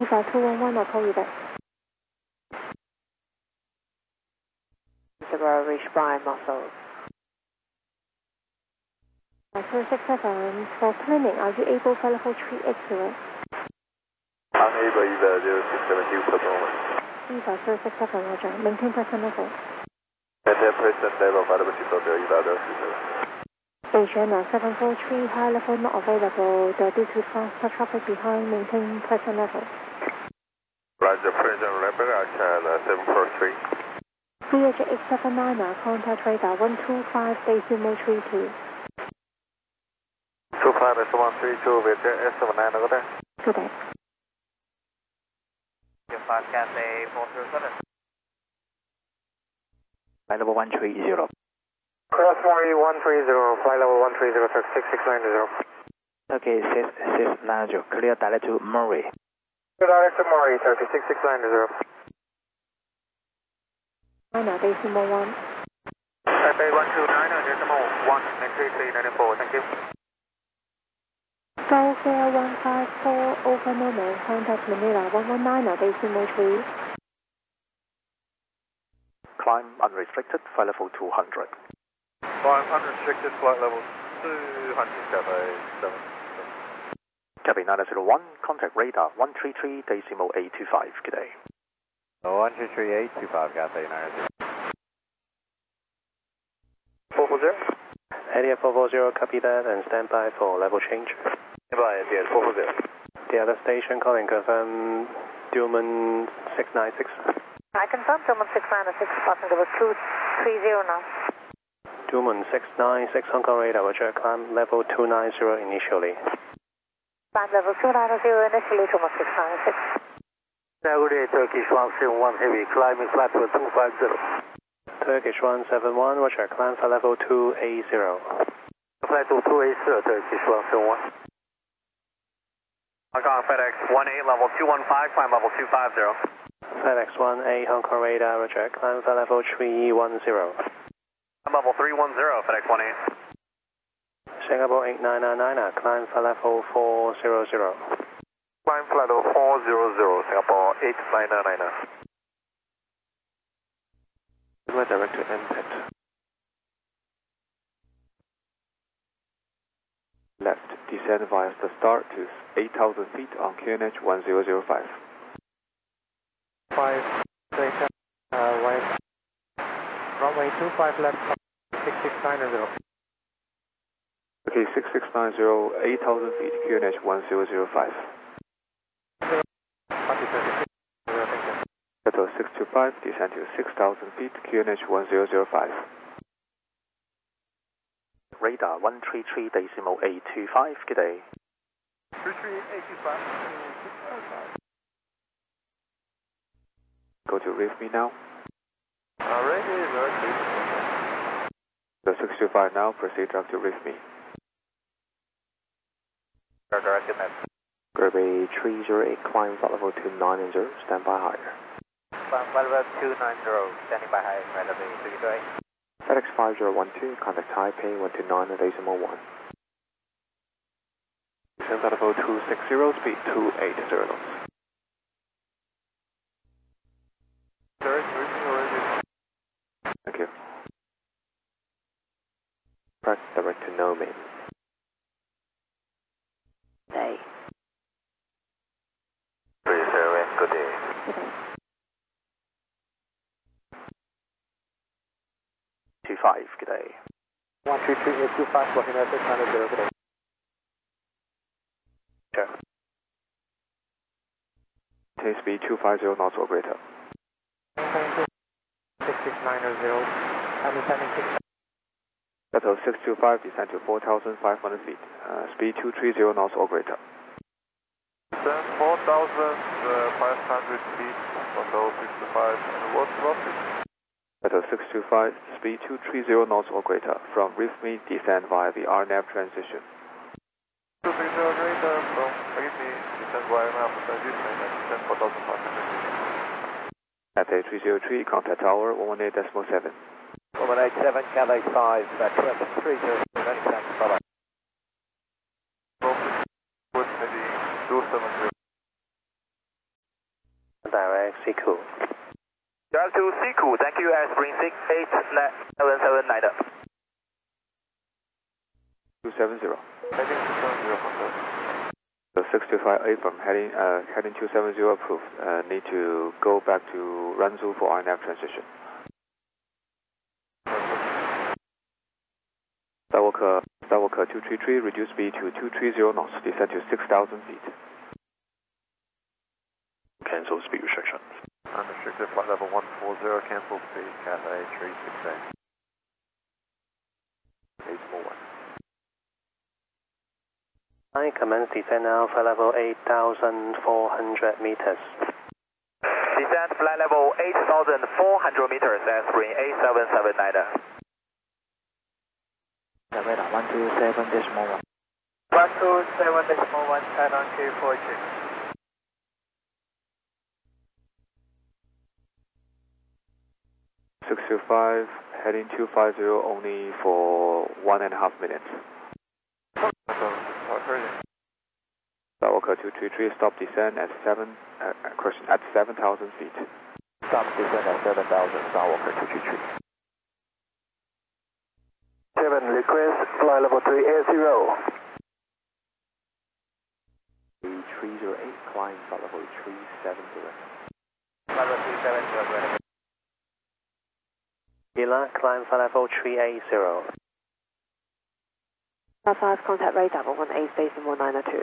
25211, I'll call you back. Reach Brian Muscles. 267, for cleaning, are you able for level 380? I'm able either 067 due performance. Eva 267, Roger. Maintain present level. Maintain present level, availability for the Eva 067. Asiana 743, high level not available. The due to faster traffic behind, maintain present level. Roger, present level, Archana 743. CH879, contact radar 125 decimal 32. 25 S132 with S79 over there. Good day. 5 Cathay 407. Flight level 130. Cross Murray 130, flight level 130, 6690. Okay, 6690, clear direct to Murray. Direct to Murray, 6690. 9 decimal 1. Taipei 129 decimal 1, 3394, thank you. Go Fair 154, over normal, contact Manila 119 decimal 3. Climb unrestricted, flight level 200. Climb unrestricted, flight level 200, Cathay 7. Cathay 901, contact radar 133 decimal 825, good day. 123.825, Cathay 902. 440? Area 440, copy that and stand by for level change. By the 440. The other station calling confirm Dulman 696. I confirm Dulman 696, passing level 230 now. Dulman 696, Hong Kong radar, Roger, climb level 290 initially. Climb level 290 initially, Dulman 696. Saturday, Turkish 171 heavy, climbing flat level 250. Turkish 171, Roger, climb for level 280. Flight level 280, Turkish 171. Hong Kong FedEx 18, level 215, climb level 250. FedEx 18, Hong Kong radar, Roger, climb for level 310. Climb level 310, FedEx 18. Singapore 8999, climb for level 400. Climb flight level 400, Singapore 8999. Direct to MPET. Left, descend via the start to 8,000 feet on QNH 1005. 5, data, right, runway 25 left, 6690. Okay, 6690, 8,000 feet, QNH 1005. Shuttle 625, descend to 6,000 feet, QNH 1005. Radar 133 decimal 825, good day. 33825. Go to reef me now. Ready, The 625 now, proceed up to reef me. Directed net. Group 308, climb flight level 290, stand by higher. Climb flight level 290, standing by higher, right level 328. FedEx 5012, contact Taipei 129 decimal 1. Descend level 260, speed 280 knots. Thank you. Press direct to Nomin. Day. 37, good day. Good day. 25, good day. 133.825, working at 690, good day. Check. Attain speed 250 knots or greater. 6690, I'm descending 6. Shuttle 625, descend to 4,500 feet. Speed 230 knots or greater. Descend 4,500 feet, Shuttle 65, and what's velocity? Shuttle 625, speed 230 knots or greater. From reef me, descend via the RNAV transition. 230 greater, from reef me, descend via RNAV transition, and descend 4,500 feet. Cathay 303, contact tower 118.7. 187, Cathay 5, Trevor 30, many thanks, bye-bye. Maybe 270. Direct Siku. Drive to Siku, thank you, Spring 68779. 270. Heading 270, contact. So 625A from heading 270 approved. Need to go back to Ranzhou for RNAV transition. Skywalker 233, reduce speed to 230 knots, descend to 6,000 feet. Cancel speed restriction. Unrestricted flight level 140, cancel speed, Cathay 368. More 1. I commence descent now, flight level 8,400 meters. Descent flight level 8,400 meters, Spring 8779. Radar 127.1. 127.1, turn on 243. Heading 250 only for 1.5 minutes. Skywalker 233, stop descent at 7,000 feet. Stop descent at 7,000, Skywalker 233. 7, request flight level 380. 308, climb flight level 370. Flight level 370, Gila, climb flight level 380. 5 contact radar 18 station 192.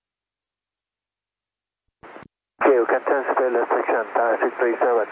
You can turn speed restriction, 637.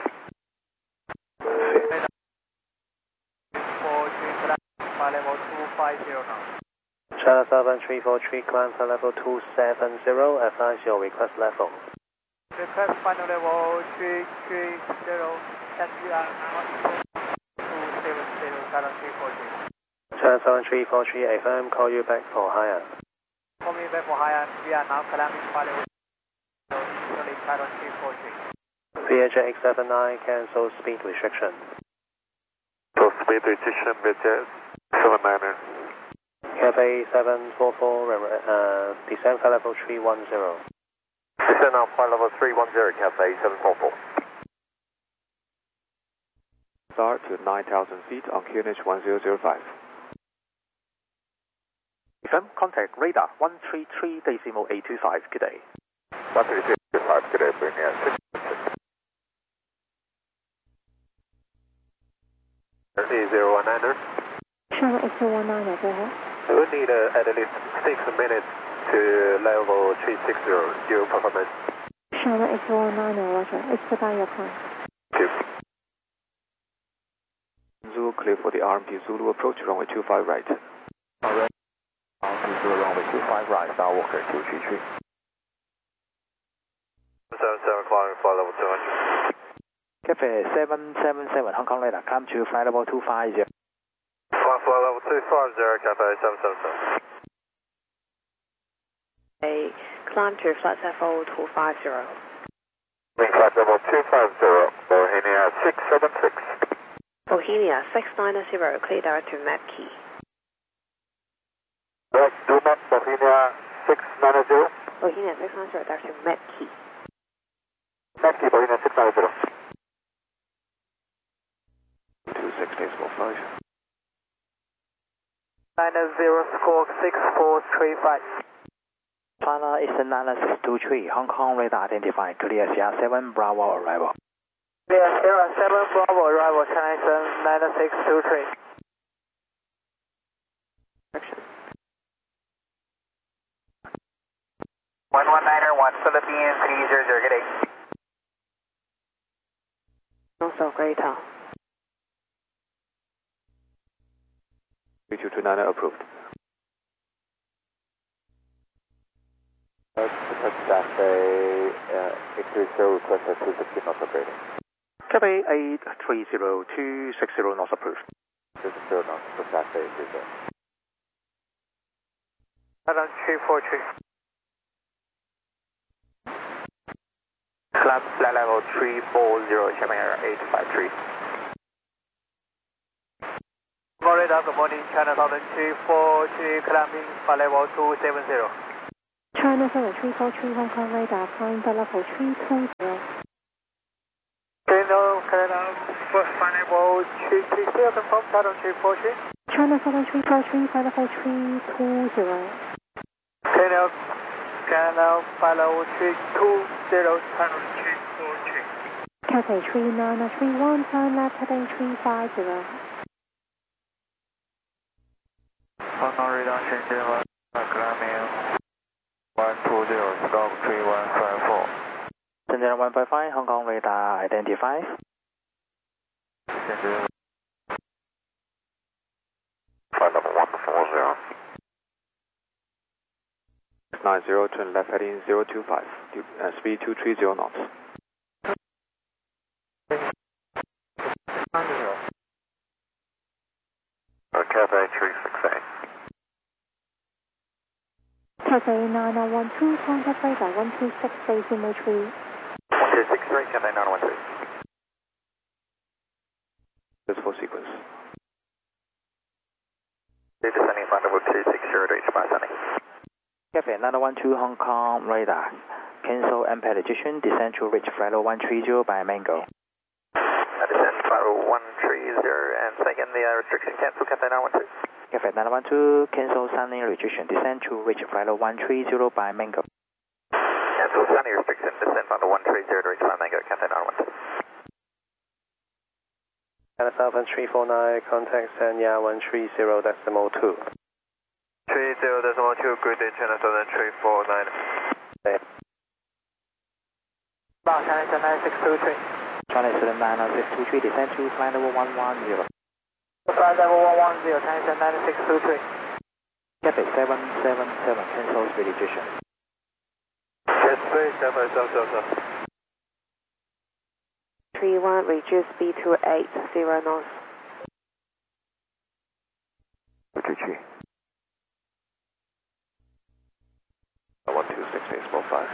flight level 250 now. China 7343, climb flight level 270, advise your request level. Request final level 330, and we are now 270, current 340. China 7343, affirm, call you back for higher. Call me back for higher, we are now climbing flight level 330, current 340. VHX 79, cancel speed restriction. So speed restriction, VHX 79er. Cathay 744, descend flight level 310. Descend now, flight level 310, Cathay 744. Start to 9,000 feet on QNH 1005. FM, contact radar 133.825, good day. 133.5, good day, bring me at 3019er. China X019, go ahead. We will need at least 6 minutes to level 360, your performance. China X019, roger. Expedite your climb. Zulu clear for the RMP Zulu approach, runway 25 right. Alright. Zulu runway 25 right, Skywalker 233. 77 climbing flight level 200. Cafe 777, Hong Kong radar, climb to flight level 250. Flight level 250, Cathay 777. Climb to flight level 250. Flight level 250, Bohemia 676. Bohemia 690, clear direct to Mapkey. Direct to Map, Bohemia 690. Bohemia 690, direct to Mapkey. Mapkey, Bohemia 690. 26.5. 90 score 6435. China Eastern 9623, Hong Kong radar identified, clear Sierra 7 Bravo arrival. Clear Sierra 7 Bravo arrival, China Eastern 9623. Action. 119er, 1 Philippine 300, good day. Also greater. 3229 approved. Cathay X30 request at 260 knots operating. Cathay 830, 260 knots approved. 260 knots for Cathay X30. Current 343. Climb flight level 340, China Air 853. Florida, good morning, China 340, climbing flight level 270. China 7343, Hong Kong radar, climb flight level 320. Canada, flight level 330, confirm, China 343. China Southern 343, flight level 320. Canada, flight level 320, China 343. Cathay 3931, turn left heading 350. Hong Kong radar Shenzhen 1, climbing 120, stop 3154. Shenzhen 155, Hong Kong radar identified. Shenzhen flight level 140. 90, turn left heading 025, speed 230 knots. Cathay 368. Cathay 9012, contact radar 126, decimal 3. 1263, Cathay 913. This full sequence. Descending flight level 260 to reach by Sunny. Cathay 912, Hong Kong radar. Cancel MPAD position, descend to reach flight level 130 by Mango. Descend flight level 130, and second the restriction cancel, Cathay 912. Cathay 912, cancel Sunny restriction, descend to reach flight level 130 by Mango. Cancel Sunny restriction, descend flight level 130 to reach by Mango, Cathay 912. China Southern 349, contact Sanya 130.2. 30.2, good day, China Southern 349. Bow, China 9623. China Southern 9623, descend to flight level 110. Flight level 110, China 9623. Cathay 777, cancel speed restriction. Cathay 777. 31, reduce speed to 80 knots. G. 126, Baseball 5.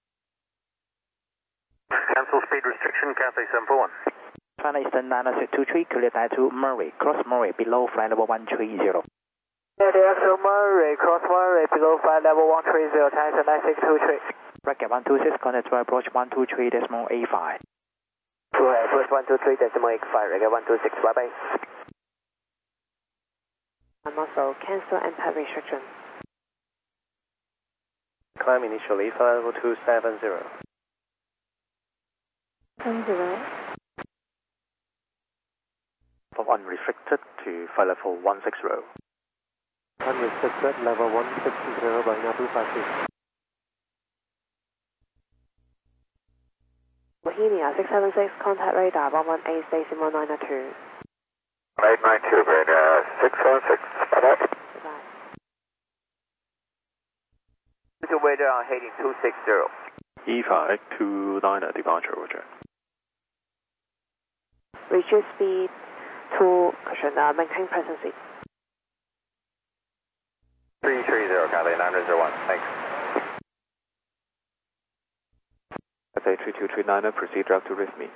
Cancel speed restriction, Cathay 741. China Eastern 9623, clear direct to Murray, cross Murray, below flight level 130. Direct to Murray, cross Murray, below flight level 130, China 9623. Bracket 126, contact to approach 123.85. Approach 123.85, Reggae 126, bye bye. Muscle, cancel MPAD restriction. Climb initially, flight level 270. 10. From unrestricted to flight level 160. Unrestricted, level 160 by now 256. Bohemia 676, contact radar 118, decimal 902. 892, radar 616, bye-bye. Goodbye. To radar on heading 260. E5 to Niner departure, roger. Reduce speed to cushion, maintain present seat. 330, Cathay 901, thanks. Cathay 3239, proceed direct to Rhythmy.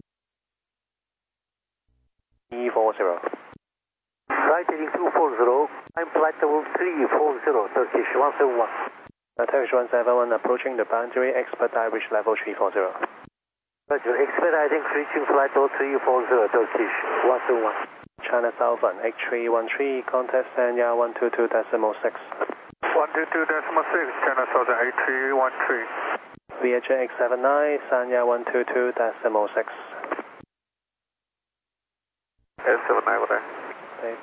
E40. Flight heading 240, I'm flight level 340, Turkish 171. Turkish 171, approaching the boundary, expedite reach level 340. Roger, expediting, reaching flight level 340, Turkish 171. China Southern 8313, contact Sanya 122.6. 122.6, China Southern 8313. VHX 79, Sanya 122.6. S79 over there. Okay.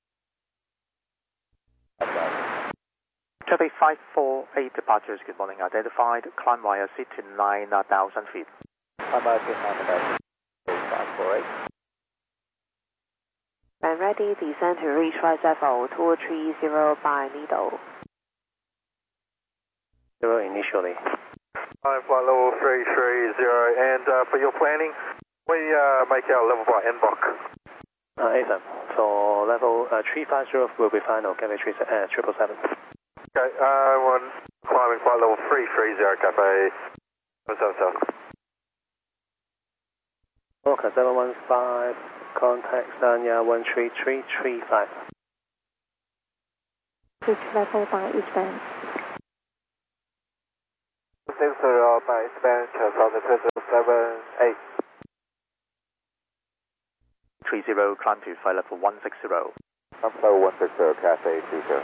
Cathay 548 departures, good morning, identified, climb via seat to 9,000 feet. Climb via seat 9,000 feet, 548. When ready, descend to reach flight level 230 by Needle. 0 initially. Flight level 330, and for your planning, we make our level by NBOC. ASAP. For level 350 will be final, Cathay 777. Okay, one climbing flight level 330, Cathay 777. Orca 715, contact Sanya 13335. Reach level by eastbound. 60 by eastbound, China Southern 778. 830, climb to flight level 160. Climb level 160, Cathay 830.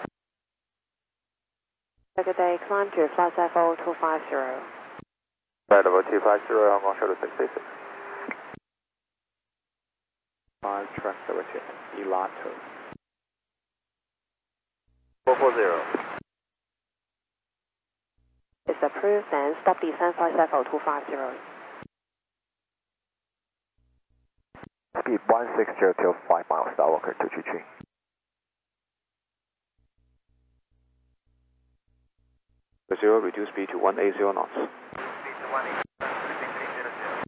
Good day, climb to flight level 250. Flight level 250, Hong Kong Shuttle 686. 5 track direction, Elato. 440. It's approved, then stop descent flight level 250. Speed 160 till 5 miles, Skywalker 233. Zero, reduce speed to 180 knots. Speed to 180,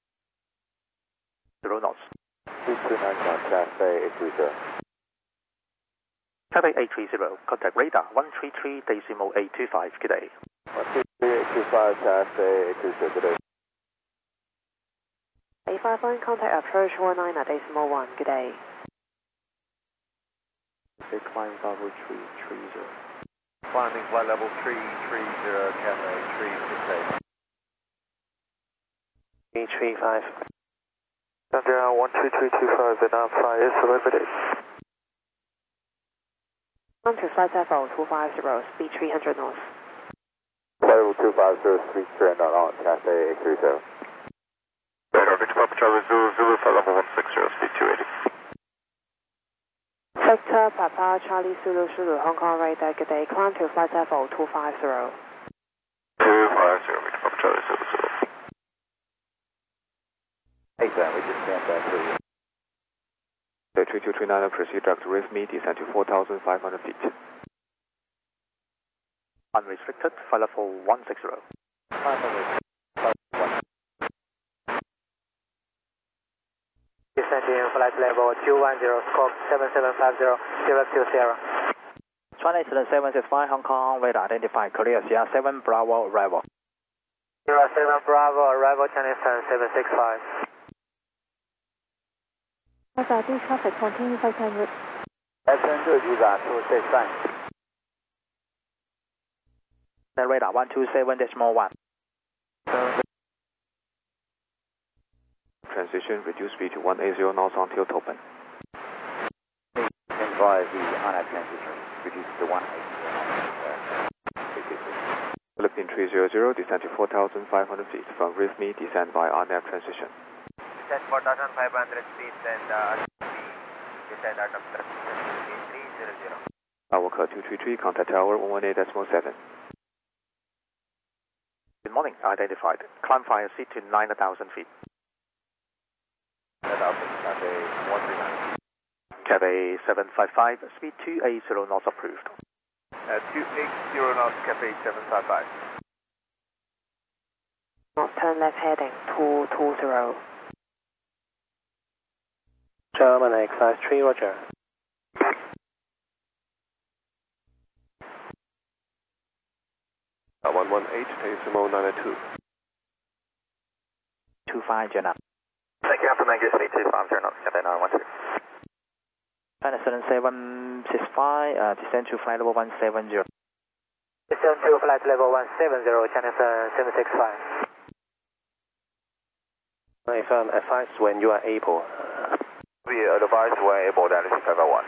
0 knots. 229 Cathay 830. Cathay 830, contact radar 133.825, good day. 133.825, Cathay 830, good day. 851, contact approach 19.1, good day. They climb level 330. Climbing flight level 330, Cathay 368. 335. Santiago 12325, Vietnam 5 is delivered. Climb to flight level 250, speed 300 knots. Flight level 250, speed 300 knots, Cathay 830. Radar Victor Papa Charlie Zulu, flight level 160, speed 280. Victor Papa Charlie Zulu Zulu, Hong Kong radar, good day, climb to flight level 250. 250, Victor Papa Charlie Zulu Zulu. 8 then, we just stand back for you. 3239, proceed direct to RIF me, descend to 4,500 feet. Unrestricted, flight level 160. 500. Descending flight level 210, scope 7750, 020. China 765, Hong Kong, radar identified, clear, Sierra 7, Bravo, arrival. 07 Bravo, arrival Chinese 765. Hazard traffic, continue 500. Ascend to Giza 265. The radar 127.1. Transition, reduce speed to 180 knots on tilt open. Advise the on-air transition, reduce to 180 Philippine 300, descend to 4,500 feet. From RIF me, descend by on-air transition. Descend 4,500 feet and descend out of transition, speed 300. Skywalker 233, contact tower 118.7. Good morning, identified. Climb via seat to 9,000 feet. Cathay 139. Cathay 755, speed 280 knots approved. 280 knots, Cathay 755. Not turn left heading 220. German Exercise 3, roger. Uh, 118, Decimo 902. 25 Jenna. Thank you, Alpha Mango, speed 250 knots, Cathay 912. China 7765, descend to flight level 170. Descend to flight level 170, Chinese 765. Confirm, advise when you are able. We advise when able, that is Cover 1.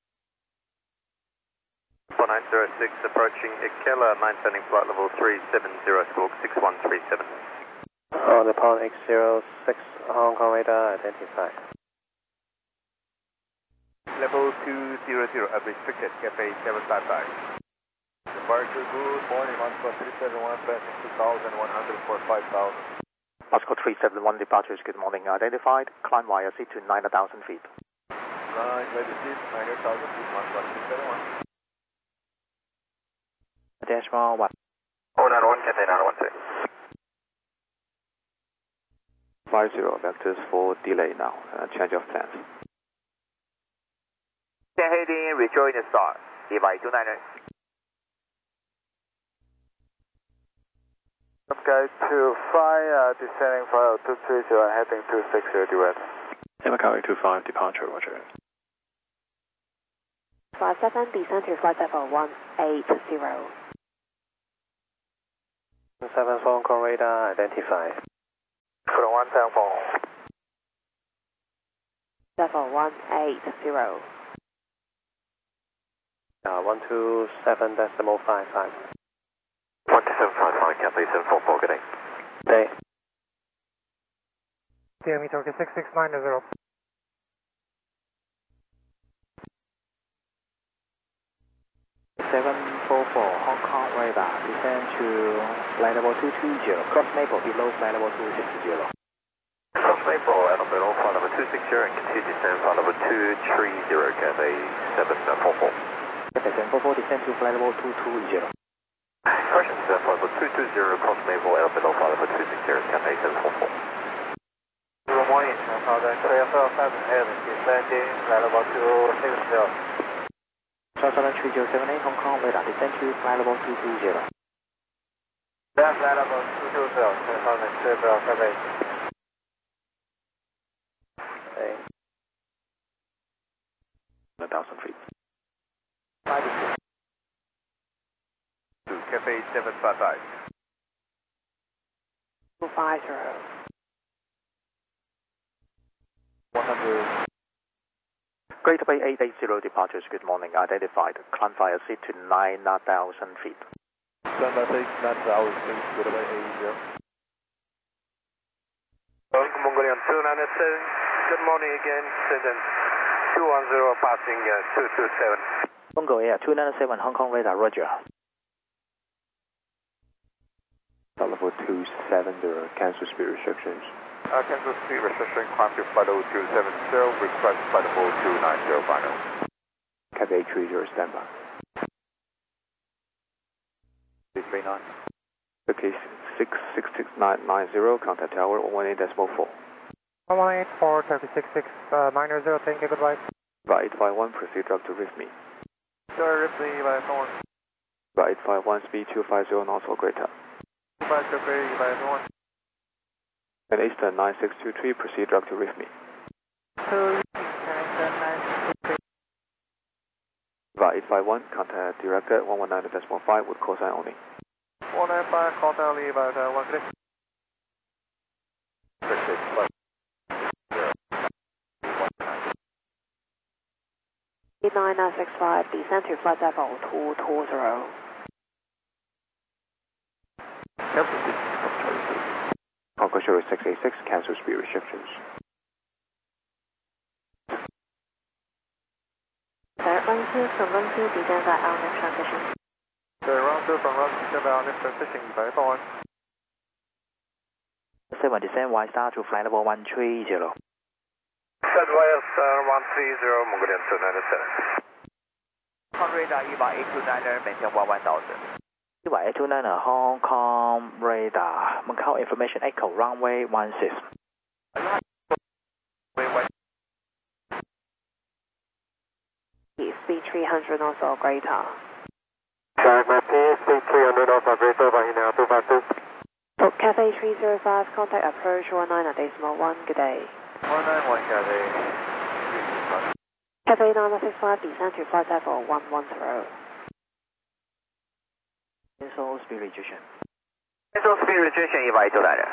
4906, approaching Ikela, 9 flight level 370, squawk 6137. On the pound X06, Hong Kong radar identified. Level 200, unrestricted, Cathay 755. Departure, good morning, Moscow 371, passing 2,100 for 5,000. Moscow 371, departures, good morning, identified. Climb via seat to 9,000 feet. Right, ready seat, 9,000 feet, Moscow 371. Decimal 1. 091, Cathay 912. 50 vectors for delay now, change of plans. Heading, rejoin the star, Levi 29er. Sky 25, descending flight 230, heading 260 direct. Yamakari 25, departure, roger. 57, descend to flight level 180. 7 Hong Kong radar identified. For 110 phone. level 180. 127.55. 12755, Cathay 744, good day. Day. DME Turkey 6690. 744 Hong Kong radar, descend to flight level 220, cross Maple below flight level 260. Cross Maple, Alabama, flight level 260 and continue descend flight level 230, Cathay 744. Cathay 744, descend to flight level 220. Correction, flight level 220, cross Maple, Alabama, flight level 260, Cathay 744. Good morning, Southern 347 Heaven, descending flight level 260. Southern 3078 Hong Kong radar, descend to flight level 220. Flight level 220, Southern 347. Day. 1,000 feet. To Cathay 755. 250. 100. Greater Bay 880 departures, good morning, identified. Climb via seat to 9,000 feet. Standby 9,000 feet, Greater Bay 880. Mongolian 297, good morning again, Descendant 210 passing 227. Bongo Air 297 Hong Kong radar, roger. Level 270, cancel speed restrictions. Cancel speed restriction, climb to flight level 270, request flight level 290 final. Cathay 30, standby. 339. Okay, 66990, contact tower 118.4. 1184, Turkey 6690, thank you, goodbye. Via 851, proceed up to reef me. Sir, Ripley, by Thorn. Via 851, speed 250 knots for greater. 25 Turkey, by Thorn. And Eastern 9623, proceed up to reef me. 26993. Via 851, contact director 119.5 with call sign only. 195, call down, leave at 1 click. 965, descend to flight level 220. Concord Shore 686, cancel speed restrictions. Run 2 from run 2, descend at Alness transition. Round 2 from run 2 down, lift transition, by Thorn. 7 descend Y star to flight level 130. Southwest 130, Mongolian 297. Radar, EVA 829er, maintain 11,000. EVA 829 Hong Kong radar, Macau information echo, runway 16. Speed 300 knots or greater. Speed 300 knots or greater, Bahina 252. Cathay 305, contact approach 19.1, good day. 191, Cathay. Cathay 965, descend to flight level 110. Cancel speed reduction. Cancel speed reduction, EVA 829er.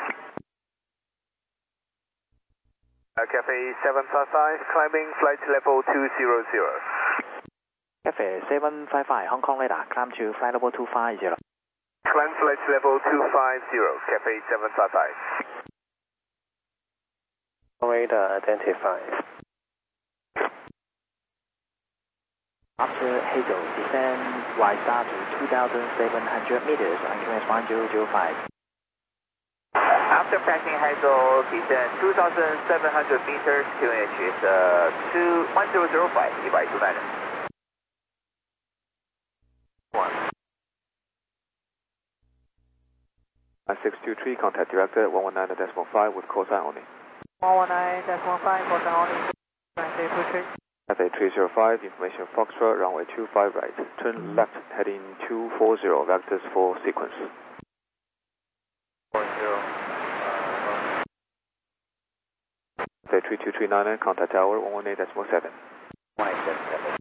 Cathay 755, climbing flight level 200. Cathay 755 Hong Kong radar, climb to flight level 250. Climb flight level 250, Cathay 755. Radar identified. After Hazel, descend Y star to 2,700 meters on QS 1005. After passing Hazel, descend 2,700 meters, QNH is 1005, EVA 829er. 623, contact director 119.5 with call sign only. 119.5, call sign only. 9623. Cathay 305, information Foxtrot, runway 25 right. Turn left, heading 240, vectors for sequence. 40. Cathay 32399, contact tower 118.7. 187.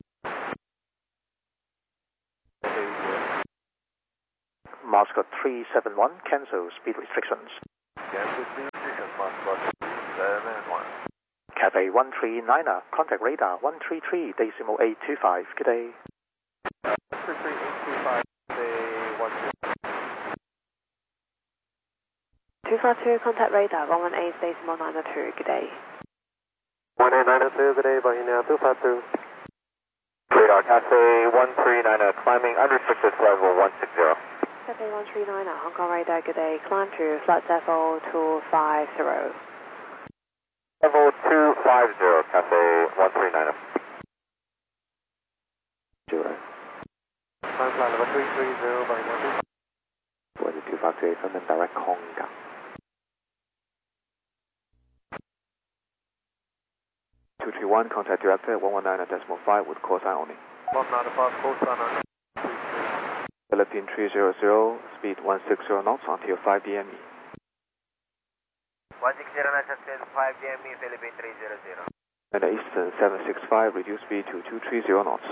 Moscow 371, cancel speed restrictions. Cancel speed restrictions, Moscow 371. Cathay 139er, contact radar 133.825. Good day. 133.825, say 252, contact radar 118.902. Good day. 18902, good day, Bahia 252. Radar Cathay 139er, climbing unrestricted level 160. Cathay 139er, Hong Kong radar, good day. Climb to flight level 250. Level 250, Cathay 139er. 0. Climb flight level 330, Bahia 258, from the direct Hong Kong. 231, contact director 119.5 with call sign only. 195, call sign only. Philippine 300, speed 160 knots until 5 DME. 160 knots until 5 DME, Philippine 300. And Eastern 765, reduce speed to 230 knots.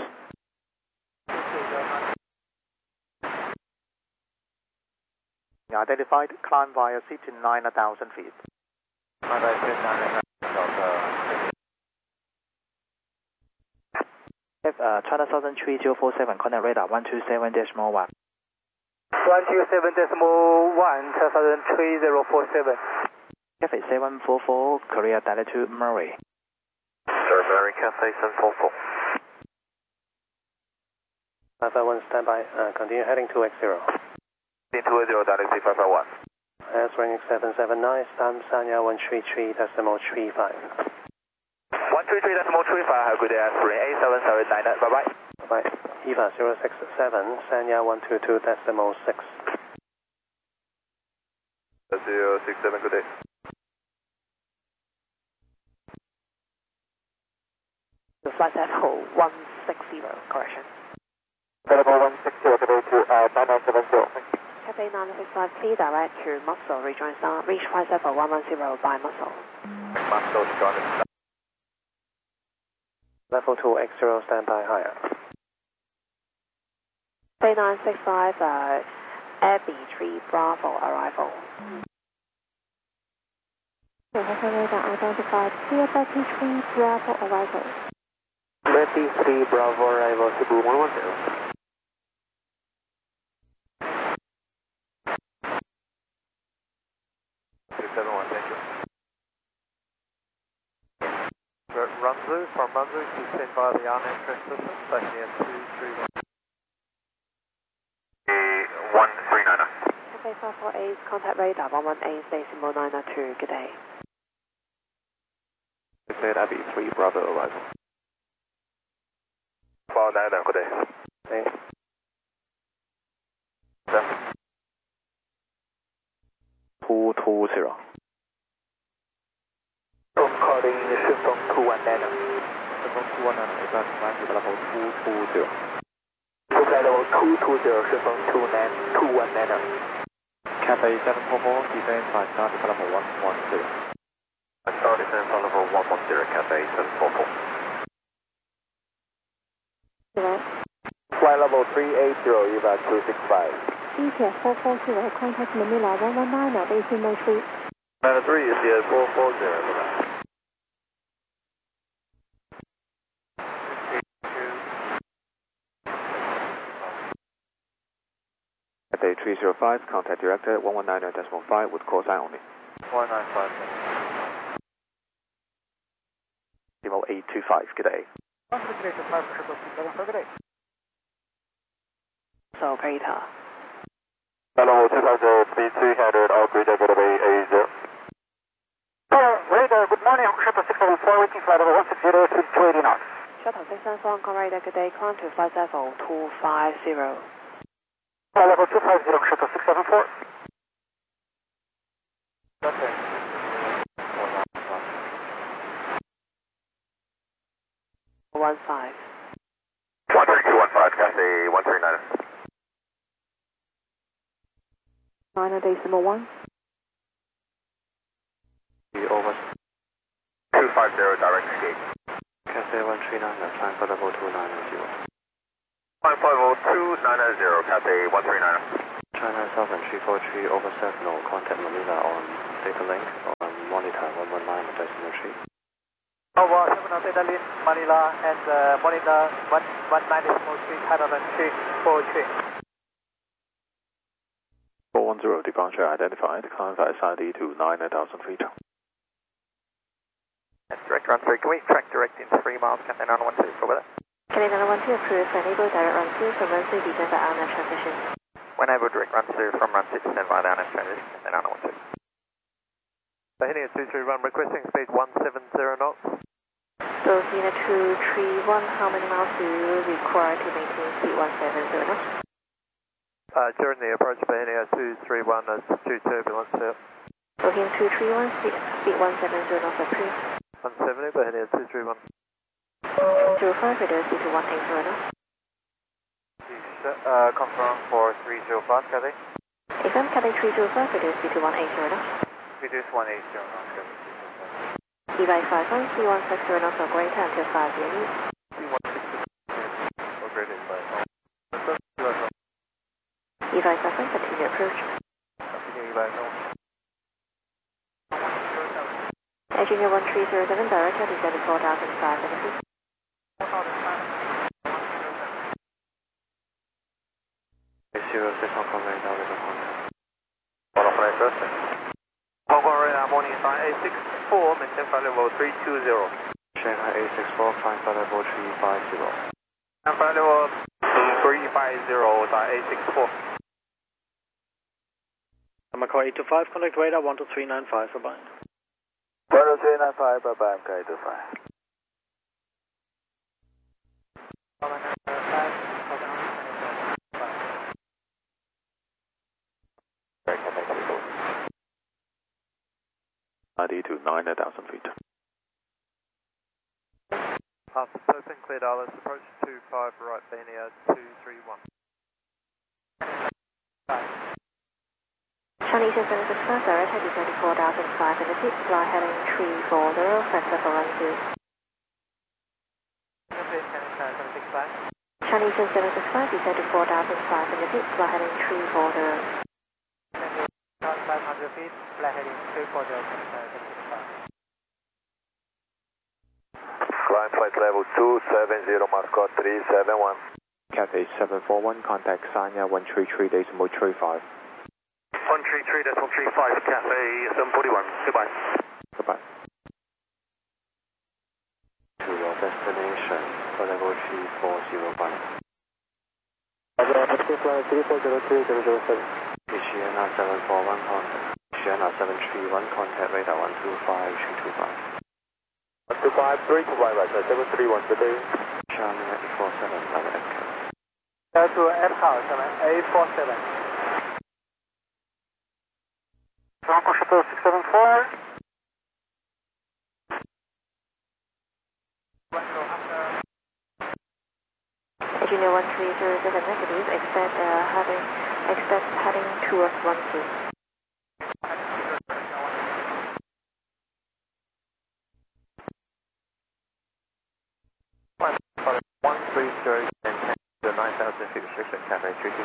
Identified, climb via seat to 9,000 feet. China Southern 3047, contact radar 127.1. 127.1, China Southern 3047. Cathay 744, Korea Delta to Murray. Sir, Murray Cathay 744. 551 standby, continue heading to X0. 280, direct 551. Answering 779, Stam Sanya 133.35. 133.35, have a good day, Aspirin 8779, bye-bye. Bye-bye. EVA 067, Sanya 122.6. 067, good day. The flight level 160, correction. Level 160, good day to 9970. Cathay 965, clear direct to Muscle, rejoin star, reach flight level 110 by Muscle. Muscle, John. Level 2 X0, standby higher. Cathay 965, Abbey 3 Bravo arrival. Hong Kong radar identified, clear Abbey 3 Bravo arrival. Abbey 3 Bravo arrival, Cebu 110. 371, thank you. Runzu, from Runzu, to send via the arm entrance system, taking in 231. 139er. Cathay 548, contact radar 118.902. Good day. Said Abbey 3 Bravo arrival. 499, good day. Okay. 220. Calling Shifong 219. Shifong 219, return climb to level 220. Flight level 220, Shifong 219. Cathay 744, descend 5 star to level 110. Star descent from level 110, Cathay 744. Direct. Flight level 380, EVA 265. ETS 440, contact Manila 119 decimal 3. Manila 3 is the 440. Cathay 305, contact director 119.5 with call sign only. 195. 825. Good day. 133.5, good day. So, Peter. Hello, 250, speed 300, all grid over A0. Radar, good morning, Shuttle 674, waiting flight level 160, 280 knots. Shuttle 674, Hong Kong radar, good day. Climb to flight level 250. Flight level 250, Shuttle 674. Okay. 15. 13215, Cathay 139. 9 decimal 1. Over 250, direct escape. Cathay 139, climb for level 290. Climb for level 290, Cathay 139. China Southern 343, over Sentinel, contact Manila on data link on monitor 119.3. Over 7 Delhi, Manila, and monitor 190.3, Thailand 343. 410 departure identified. Climb via SID to 9,000 feet. That's direct run through. Can we track direct in 3 miles, Cathay 912, for weather? Cathay 912 approved, enable direct run through from run through descend via RNAV transition. When able, direct run through from run 6 descend via the RNAV transition, Cathay 912. Bahenia 231 requesting speed 170 knots. So Vienna 231, how many miles do you require to maintain speed 170 knots? During the approach, Bahenia 231 is due turbulence here. So Vienna 231, speed 170 knots approved. 170, Bahenia 231. 05, reduce to 180 knots. Confirm for 305, Cathay. FM Cathay 305, reduce to 180 knots. Reduce 180 knots, Cathay. EY 51, C160 knots or greater until 5 units. C160 or greater than 5. EY 7, continue approach. Continue EY 7. Engineer 1307, director descending 4,500 feet. 06 Hong Kong radar with a contact. Hong Kong radar morning sign A64, maintain flight level 320. Shanghai A64, climb flight level 350. And flight level 350 at A64. Macau 825, contact radar 12395 for bind. 12395, bye-bye, MK 825. ID to 9,000 feet. After open, clear Dallas, approach 25 right, Bahenia 231. Chinese 765, director descending 4,500 feet, fly heading 340, factor for run through. Chinese 765, descending 4,500 feet, fly heading 340. 500 feet, fly heading 340, Climb flight level 270, Moscow 371. Cathay 741, contact Sanya 133.35. 133.35, Cathay 741, goodbye. Goodbye. To your destination, for level 3405. Asiana 741 contact. Asiana 731 contact radar 125 325. 125, 325, right, 731, good day. Charlie 847, another FK. to F house, 847. Bronco Shuttle 674. Engineer 1307 negative, expect heading towards 12. and 9,000 feet restriction, Cathay 360.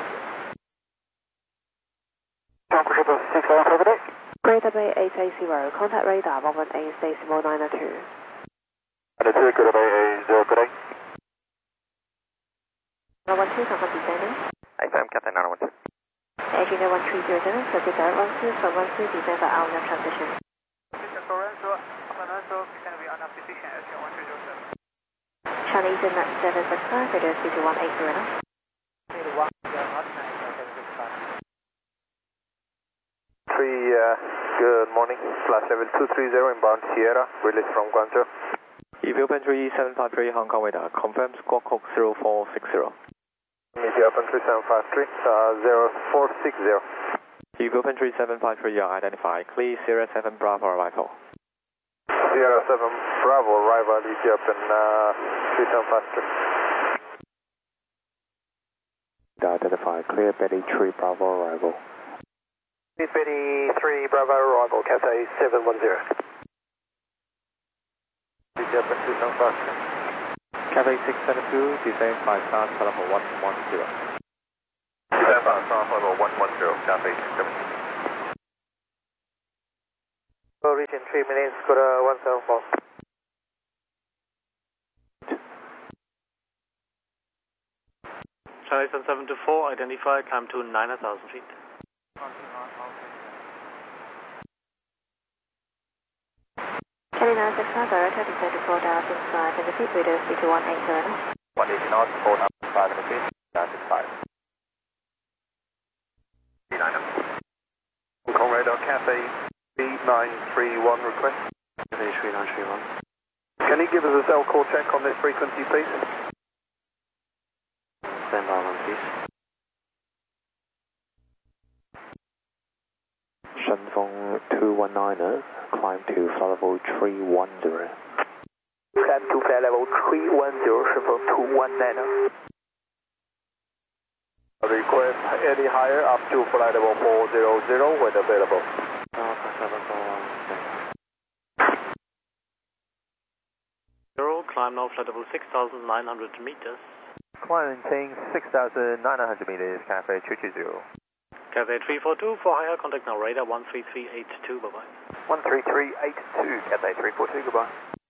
Bronco Shuttle 674. Greater Bay 880, contact radar 118.902. And it's Greater Bay 80, good day. 912, confirm descending. AFM, Cathay 912. Engineer 1307, proceed direct run through from run through descend for RNAV transition. Chinese 765, reduce to 180 knots. Good morning. Flight level 230 inbound Sierra, release from Guangzhou. EVO Pantry 753 Hong Kong radar, confirm squawk code 0460. Meteor Pantry 753, 0460. EVO Pantry 753, you are identified. Clear Sierra 7 Bravo arrival. Sierra 7 Bravo arrival, Ethiopian 3753. Identified. Clear Betty 3 Bravo arrival. Betty 3 Bravo arrival, Cathay 710. Ethiopian 3753. Cathay 672, descend 5 stars, level 110. Descend 5 stars, level 110, Cathay 672. Reaching 3 minutes, Skoda 174. Chennai Sun 724, identify, climb to 9,000 feet. Kelly 965, director descend to 4,500 feet, radar speed to 180 knots. 180 knots, 4,500 feet, 965. 39. Hong Kong radar, Cathay 3931 request. Cathay 3931. Can you give us a cell core check on this frequency, please? Stand by one, please. Shenfeng 219er, climb to flight level 310. Climb to flight level 310, Shenfeng 219er. Request any higher up to flight level 400 when available. Climb now flight level 6,900 meters. Climbing 6,900 meters, Cathay 220. Cathay 342, for higher, contact now radar 13382, bye-bye. 13382, Cathay 342, goodbye.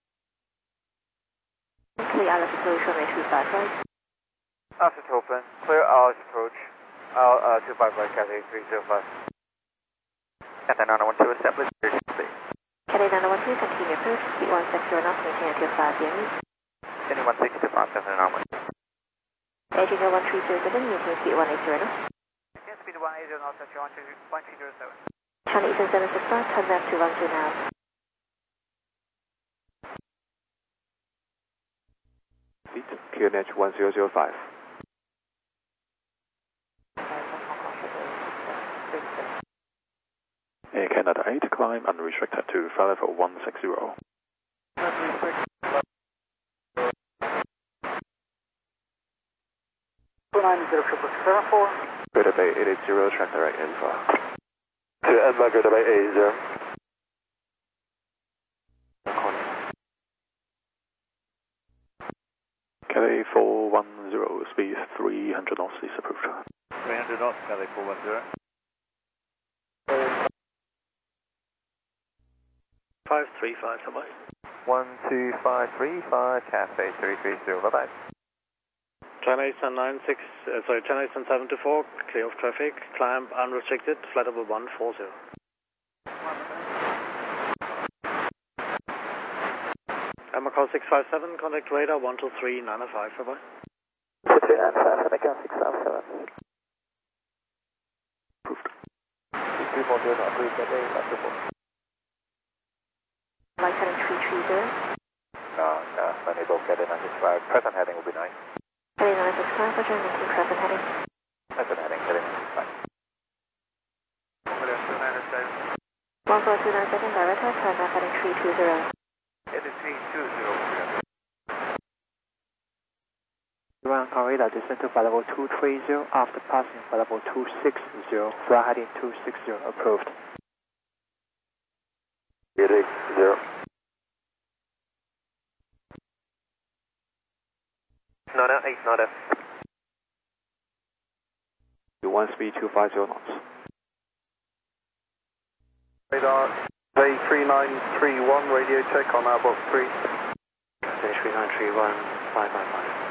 Clear Alice approach runway 25 right. After open, clear Alice approach. 25 right, Cathay 305. Cathay 912, establish speed. Kelly 912, continue approach, speed 160 knots, maintain until 5 p.m. Kenny 160 to 570 knots. Aging 1307, maintain speed 180 knots. Again, speed 180 knots at 1307. China Eastern 765, turn left to 12 now. QNH 1005. Air Canada 8, climb unrestricted to flight level 160. Greater Bay 880, track direct info. To Emma, Greater Bay 880. Cathay 410, speed 300 knots is approved. 300 knots, Cathay 410. 535, bye-bye. 12535, Cathay 330, bye-bye. China Eastern 724, clear of traffic, climb unrestricted, flight level 140. Macau 657, contact radar 12395, bye-bye. 12395, Macau 657. Approved. 340, approved, Cathay, after 4. Light heading 330. No, unable, Cathay 965. Present heading will be nice. Kelly 965, Roger, maintain present heading. Present heading, Cathay 965. 14297, director, turn left heading 320. Heading 320. Iran radar descend to flight level 230 after passing flight level 260, fly heading 260, approved. 880. Nada, 8 nada. One speed 250 knots. Radar, Bay 3931, radio check on Outbox 3. Cathay 3931, 555.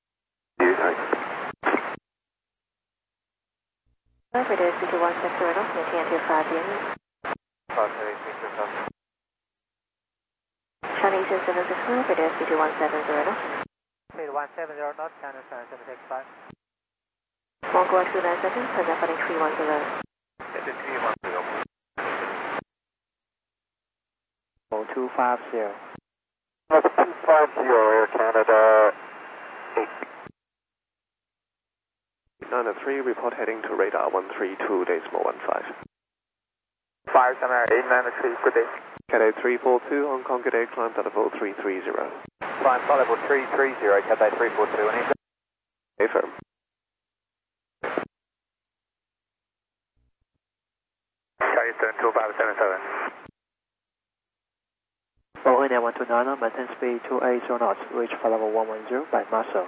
Radar speed to 160 knots, maintain until 5 p.m. China Eastern 765, radar speed to 170 knots. Speed 170 knots, China 765. Mongol 297, turn left heading 310. Heading 310. 250. That's 250, Air Canada 8. 903, report heading to radar 132.15. 57893, good day. Cathay 342, Hong Kong, good day, climb to level 330. Climb to level 330, Cathay 342, and he's Affirm. Eastern 2577. Boeing 129, maintain speed 280 knots, reach flight level 110 by muscle.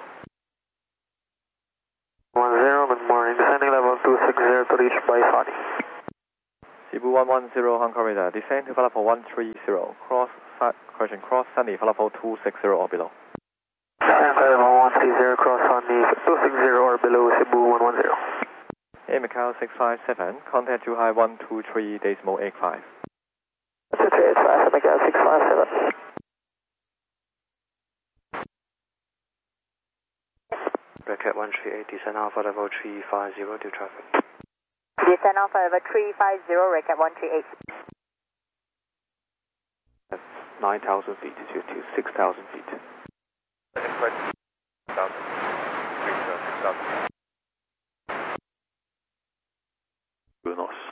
10, good morning, descending level 260 to reach by 40. Cebu 110, Hong Kong radar, descend to flight level 130, cross, correction, cross, Sunny, flight level 260 or below. Level 30 cross Honey 260 or below Cebu 110. Air Macau 657, contact Zhuhai 123.85. 2385, Macau 657. Cat 138, descend Alpha level 350 to traffic. Descend Alpha level 350, Cat 138. That's 9,000 feet to 6,000 feet. Buenos.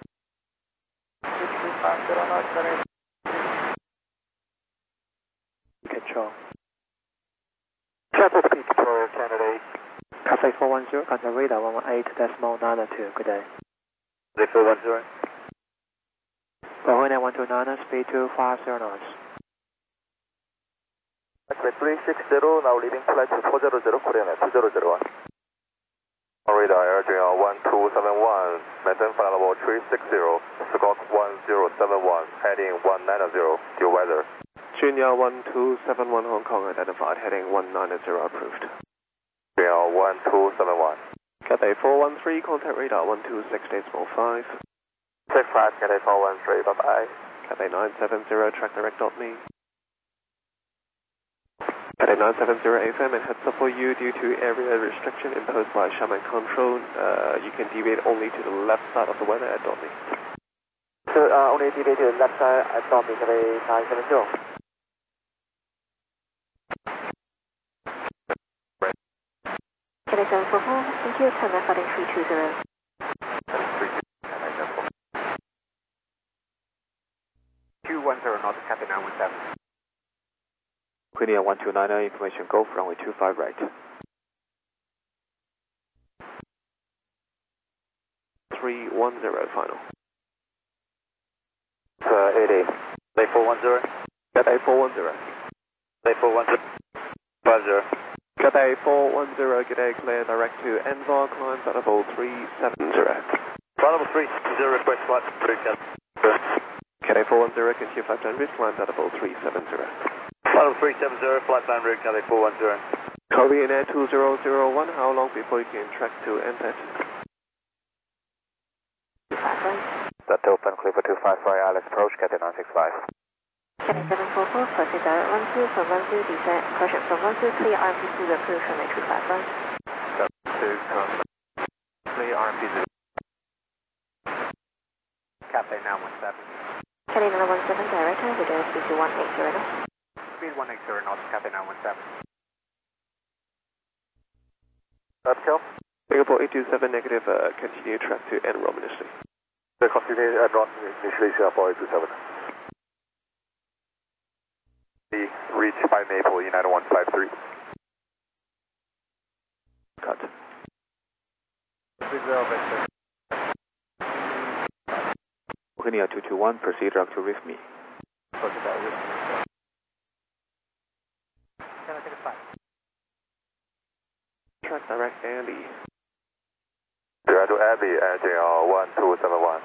Control. Traffic speed control, candidate. Cafe 410, contact radar 118.92, good day. Cafe 410. Boeing 129, speed 250 knots. Cafe 360, now leading flight to 400, Korean at 2001. Radar air Junior 1271, maintain flight level 360, Squawk 1071, heading 190, due weather. Junior 1271 Hong Kong identified, heading 190 approved. Junior 1271. Cathay 413, contact radar 126.5. 65, Cathay 413, bye-bye. Cathay 970, track direct.me. Cathay 970 FM, and heads up for you due to area restriction imposed by Xiamen Control. You can deviate only to the left side of the weather at .me. So only deviate to the left side at Tommy, Cathay 970. Cathay 744, thank you, turn left heading 320. 210 knots, Cathay 917. Queenie 1290, information Golf, runway 25 right. 310 final. 80. Cathay 410. Cathay 410. Cathay 410. 50. Cathay 410, g'day, clear direct to Envar, climb flight level 370. Flight level 360, request flight to Cathay. Cathay 410, continue flight plan route, climb flight level 370. Flight level 370, flight plan route, Cathay 410. Korean Air 2001, how long before you can track to NZ? That open, clear for 255, Alex approach, Cathay 965. Cathay 744, proceed direct 12 from 12, descent, correction from 12, clear RMP 0 approach runway 25 right. 2, clear RMP 0. Cathay 917. Cathay 917, director, with speed to 180 knots. Speed 180 knots, Cathay 917. Upkill. Singapore 827 negative, continue track to Enron initially. Continue Enron initially, Singapore 827. Reach by Maple, United 153. Cut. Virginia 221, proceed direct to RIFME. Can I take a 5? Track direct Andy. Direct to Andy, engine 1271.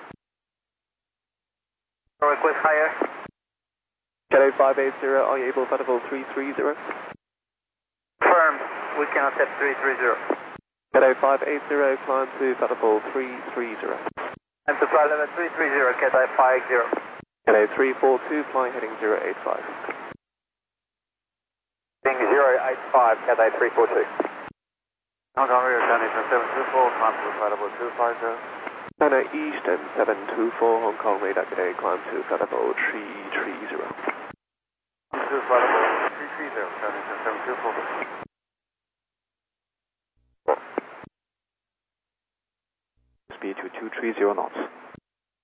Request higher. Cathay 580, are you able to flight level 330? Firm, we can accept 330. Cathay 580, climb to flight level 330. And to flight level 330, Cathay 50. Cathay 342, flying heading 085. Heading 085, Cathay 342. Hong Kong Rear Destination 724, climb to flight level 250. China Eastern 724, Hong Kong radar today, climb to flight level 330. To flight level 330, Destination 724. Speed to 230 knots.